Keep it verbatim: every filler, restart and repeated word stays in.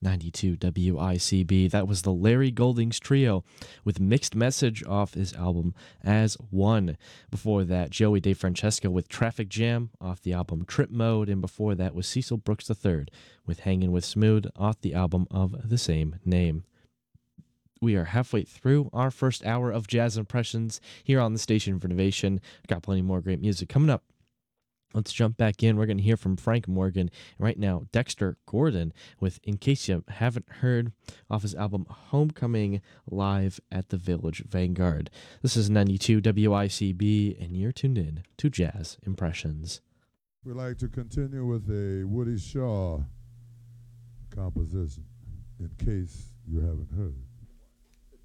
ninety-two W I C B. That was the Larry Goldings Trio with Mixed Message off his album As One. Before that, Joey DeFrancesco with Traffic Jam off the album Trip Mode. And before that was Cecil Brooks the third with Hangin' with Smooth off the album of the same name. We are halfway through our first hour of Jazz Impressions here on the Station for Innovation. Got plenty more great music coming up. Let's jump back in. We're going to hear from Frank Morgan. Right now, Dexter Gordon with In Case You Haven't Heard off his album Homecoming Live at the Village Vanguard. This is ninety-two W I C B, and you're tuned in to Jazz Impressions. We'd like to continue with a Woody Shaw composition, In Case You Haven't Heard.